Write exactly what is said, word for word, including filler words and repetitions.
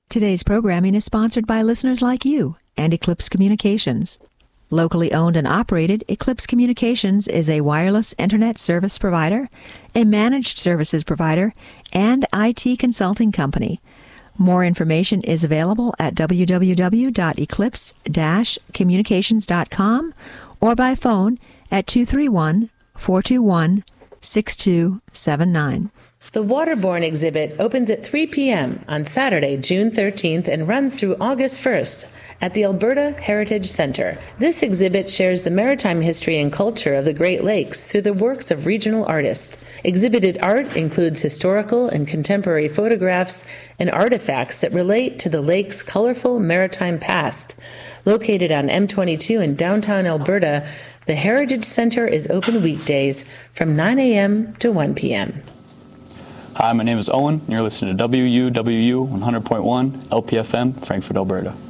Today's programming is sponsored by listeners like you and Eclipse Communications. Locally owned and operated, Eclipse Communications is a wireless internet service provider, a managed services provider, and I T consulting company. More information is available at w w w dot eclipse dash communications dot com or by phone at two three one, four two one, six two seven nine. The Waterborne exhibit opens at three p.m. on Saturday, June thirteenth, and runs through August first at the Alberta Heritage Centre. This exhibit shares the maritime history and culture of the Great Lakes through the works of regional artists. Exhibited art includes historical and contemporary photographs and artifacts that relate to the lake's colorful maritime past. Located on M twenty-two in downtown Alberta, the Heritage Centre is open weekdays from nine a.m. to one p.m. Hi, my name is Owen, and you're listening to W U W U one hundred point one L P F M, Frankfurt, Alberta.